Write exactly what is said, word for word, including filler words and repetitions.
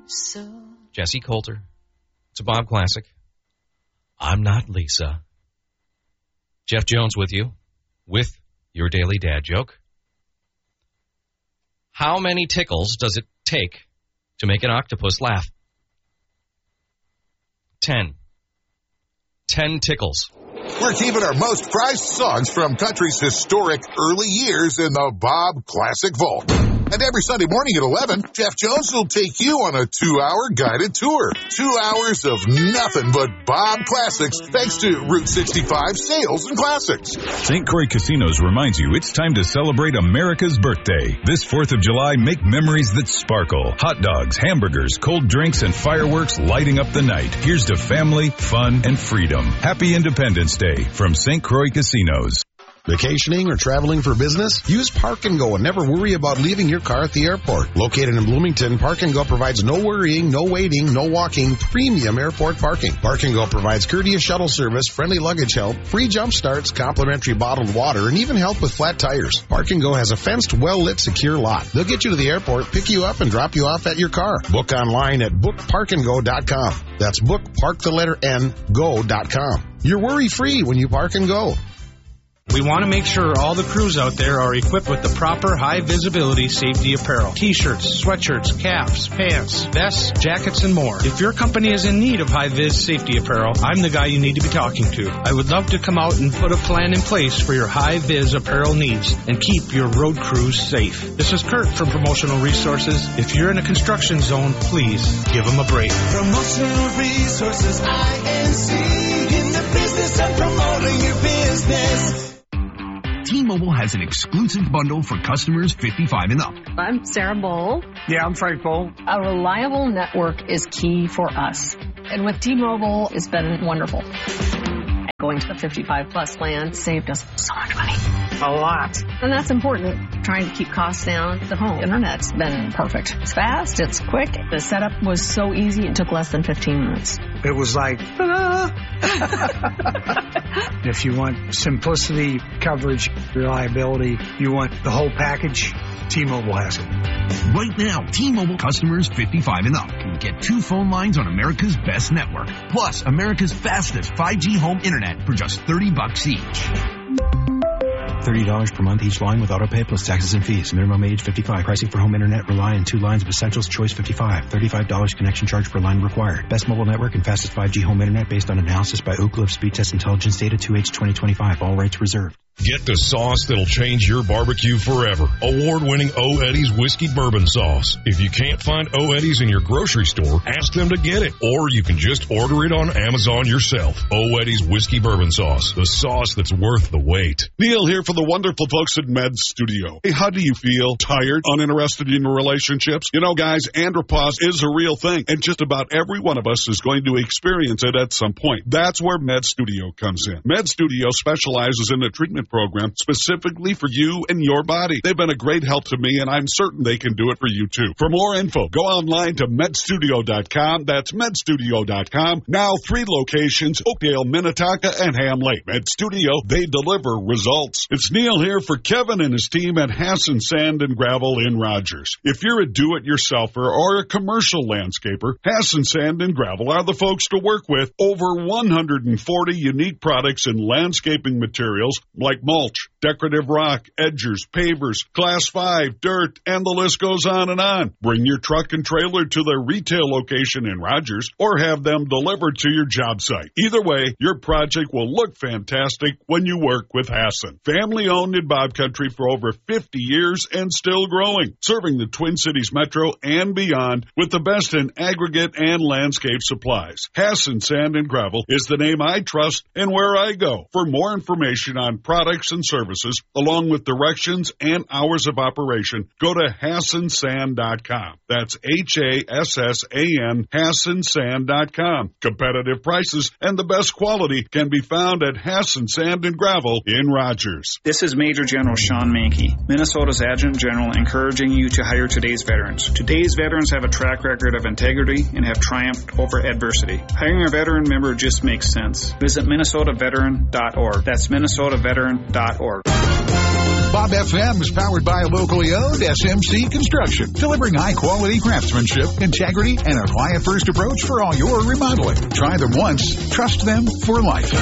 Lisa. Jesse Coulter. It's a Bob classic. I'm not Lisa. Jeff Jones with you, with your daily dad joke. How many tickles does it take to make an octopus laugh? Ten. Ten tickles. We're keeping our most prized songs from country's historic early years in the Bob Classic Vault. And every Sunday morning at eleven, Jeff Jones will take you on a two-hour guided tour. Two hours of nothing but Bob Classics, thanks to Route sixty-five Sales and Classics. Saint Croix Casinos reminds you it's time to celebrate America's birthday. This fourth of July, make memories that sparkle. Hot dogs, hamburgers, cold drinks, and fireworks lighting up the night. Here's to family, fun, and freedom. Happy Independence Day from Saint Croix Casinos. Vacationing or traveling for business? Use Park and Go and never worry about leaving your car at the airport. Located in Bloomington, Park and Go provides no worrying, no waiting, no walking, premium airport parking. Park and Go provides courteous shuttle service, friendly luggage help, free jump starts, complimentary bottled water, and even help with flat tires. Park and Go has a fenced, well-lit, secure lot. They'll get you to the airport, pick you up, and drop you off at your car. Book online at book park and go dot com. That's book, park the letter N, go dot com. You're worry-free when you Park and Go. We want to make sure all the crews out there are equipped with the proper high-visibility safety apparel. T-shirts, sweatshirts, caps, pants, vests, jackets, and more. If your company is in need of high-vis safety apparel, I'm the guy you need to be talking to. I would love to come out and put a plan in place for your high-vis apparel needs and keep your road crews safe. This is Kurt from Promotional Resources. If you're in a construction zone, please give them a break. Promotional Resources, I N C, in the business of promoting your business. T-Mobile has an exclusive bundle for customers fifty-five and up. I'm Sarah Bowl. Yeah, I'm Frank Bowl. A reliable network is key for us. And with T-Mobile, it's been wonderful. Going to the fifty-five plus plan saved us so much money. A lot. And that's important. Trying to keep costs down. The home internet's been perfect. It's fast. It's quick. The setup was so easy. It took less than fifteen minutes. It was like, ta-da! If you want simplicity, coverage, reliability, you want the whole package, T-Mobile has it. Right now, T-Mobile customers fifty-five and up can get two phone lines on America's best network, plus America's fastest five G home internet for just thirty bucks each. thirty dollars per month each line with autopay plus taxes and fees. Minimum age fifty-five. Pricing for home internet rely on two lines of Essentials Choice fifty-five. thirty-five dollars connection charge per line required. Best mobile network and fastest five G home internet based on analysis by Oak Cliff Speed Test Intelligence Data two H twenty twenty-five. All rights reserved. Get the sauce that'll change your barbecue forever. Award-winning O. Eddie's Whiskey Bourbon Sauce. If you can't find O. Eddie's in your grocery store, ask them to get it. Or you can just order it on Amazon yourself. O. Eddie's Whiskey Bourbon Sauce. The sauce that's worth the wait. Neil here for the wonderful folks at Med Studio. Hey, how do you feel? Tired? Uninterested in relationships? You know, guys, andropause is a real thing, and just about every one of us is going to experience it at some point. That's where Med Studio comes in. Med Studio specializes in a treatment program specifically for you and your body. They've been a great help to me, and I'm certain they can do it for you, too. For more info, go online to med studio dot com. That's med studio dot com. Now three locations, Oakdale, Minnetonka, and Ham Lake. Med Studio, they deliver results. It's Neil here for Kevin and his team at Hassan Sand and Gravel in Rogers. If you're a do-it-yourselfer or a commercial landscaper, Hassan Sand and Gravel are the folks to work with. Over one hundred forty unique products in landscaping materials like mulch, decorative rock, edgers, pavers, class five, dirt, and the list goes on and on. Bring your truck and trailer to their retail location in Rogers or have them delivered to your job site. Either way, your project will look fantastic when you work with Hassan. Family owned in Bob Country for over fifty years and still growing, serving the Twin Cities Metro and beyond with the best in aggregate and landscape supplies. Hassan Sand and Gravel is the name I trust and where I go. For more information on products and services, along with directions and hours of operation, go to hassan sand dot com. That's H A S S A N, hassan sand dot com. Competitive prices and the best quality can be found at Hassan Sand and Gravel in Rogers. This is Major General Sean Mankey, Minnesota's Adjutant General, encouraging you to hire today's veterans. Today's veterans have a track record of integrity and have triumphed over adversity. Hiring a veteran member just makes sense. Visit minnesota veteran dot org. That's minnesota veteran dot org. Bob F M is powered by locally owned S M C Construction, delivering high-quality craftsmanship, integrity, and a client-first approach for all your remodeling. Try them once, trust them for life.